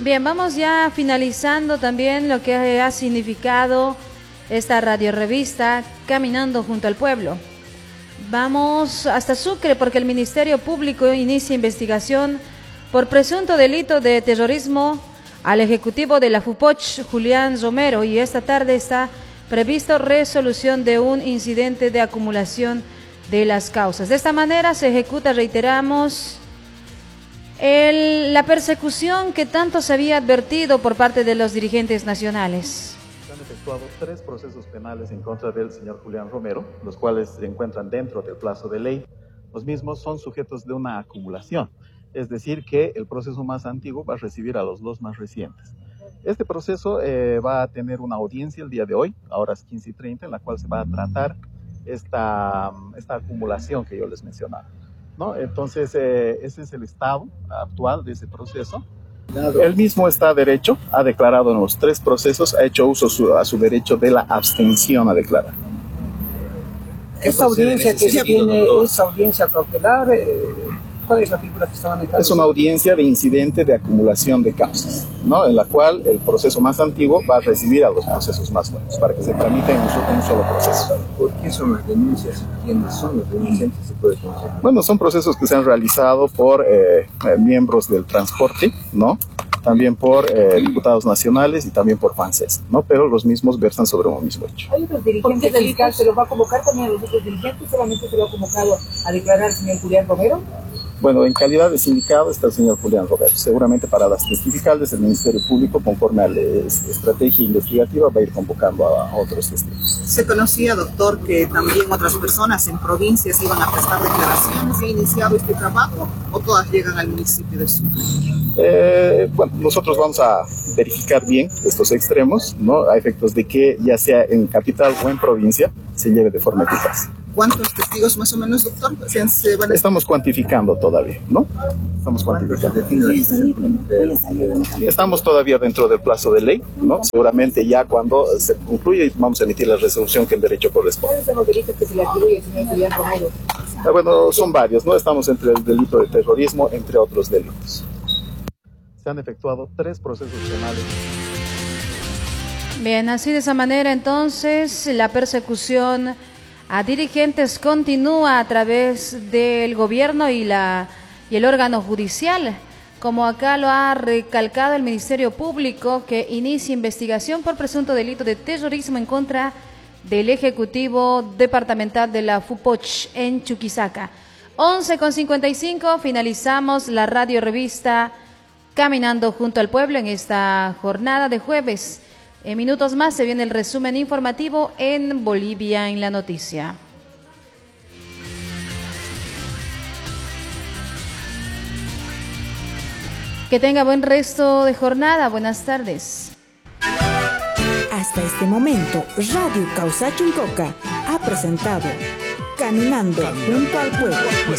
Bien, vamos ya finalizando también lo que ha significado esta radiorevista Caminando junto al Pueblo. Vamos hasta Sucre porque el Ministerio Público inicia investigación por presunto delito de terrorismo al ejecutivo de la FUPOCH, Julián Romero, y esta tarde está previsto resolución de un incidente de acumulación de las causas. De esta manera se ejecuta, reiteramos, la persecución que tanto se había advertido por parte de los dirigentes nacionales. Se han efectuado 3 procesos penales en contra del señor Julián Romero, los cuales se encuentran dentro del plazo de ley. Los mismos son sujetos de una acumulación, es decir, que el proceso más antiguo va a recibir a los 2 más recientes. Este proceso va a tener una audiencia el día de hoy, a horas 15:30, en la cual se va a tratar esta acumulación que yo les mencionaba, ¿no? Entonces, ese es el estado actual de ese proceso. Él mismo está derecho, ha declarado en los 3 procesos, ha hecho uso a su derecho de la abstención a declarar. Esta audiencia que se tiene, esa audiencia cautelar, ¿cuál es la figura que está manejando? Es una audiencia de incidente de acumulación de causas, ¿no? En la cual el proceso más antiguo va a recibir a los procesos más nuevos, para que se tramite en un solo proceso. ¿Por qué son las denuncias? ¿Quiénes son los denunciantes? ¿Se puede conocer? Bueno, son procesos que se han realizado por miembros del transporte, ¿no? También por diputados nacionales y también por FANSES, ¿no? Pero los mismos versan sobre un mismo hecho. ¿Hay otros dirigentes del CAL? ¿Se los va a convocar también a los otros dirigentes? ¿Solamente se lo ha convocado a declarar al señor Julián Romero? Bueno, en calidad de sindicado está el señor Julián Romero. Seguramente para las testificales el Ministerio Público, conforme a la estrategia investigativa, va a ir convocando a otros testigos. Se conocía, doctor, que también otras personas en provincias iban a prestar declaraciones. ¿Se ha iniciado este trabajo o todas llegan al municipio de Sucre? Bueno, nosotros vamos a verificar bien estos extremos, ¿no? A efectos de que ya sea en capital o en provincia se lleve de forma eficaz. ¿Cuántos testigos más o menos, doctor? Estamos cuantificando todavía, ¿no? Estamos cuantificando. Estamos todavía dentro del plazo de ley, ¿no? Seguramente ya cuando se concluya vamos a emitir la resolución que el derecho corresponde. ¿Cuáles son los delitos que se le atribuye al señor Julián Romero? Bueno, son varios, ¿no? Estamos entre el delito de terrorismo, entre otros delitos. Se han efectuado 3 procesos penales. Bien, así de esa manera entonces la persecución a dirigentes continúa a través del gobierno y el órgano judicial, como acá lo ha recalcado el Ministerio Público, que inicia investigación por presunto delito de terrorismo en contra del Ejecutivo Departamental de la FUPOCH en Chuquisaca. 11:55, finalizamos la radiorevista Caminando junto al Pueblo en esta jornada de jueves. En minutos más se viene el resumen informativo en Bolivia en la noticia. Que tenga buen resto de jornada. Buenas tardes. Hasta este momento, Radio Causacho Coca ha presentado Caminando junto al Pueblo.